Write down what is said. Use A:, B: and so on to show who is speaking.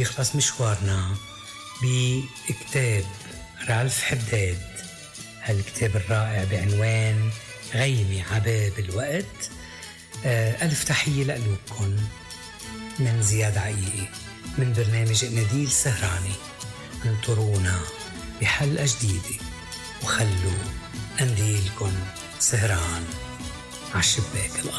A: بيخلص مشوارنا بكتاب رالف حداد، هالكتاب الرائع بعنوان غيمي عباب الوقت. ألف تحية لقلوبكن من زياد عقيقي من برنامج ناديل سهراني. انطرونا بحلقة جديدة وخلوا قنديلكن سهران عالشباك الأرض.